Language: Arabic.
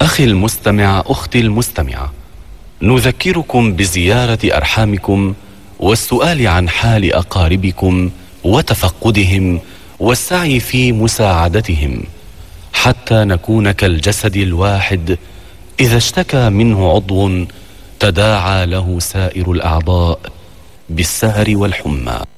أخي المستمع، أختي المستمعة، نذكركم بزيارة أرحامكم والسؤال عن حال أقاربكم وتفقدهم والسعي في مساعدتهم، حتى نكون كالجسد الواحد إذا اشتكى منه عضو تداعى له سائر الأعضاء بالسهر والحمى.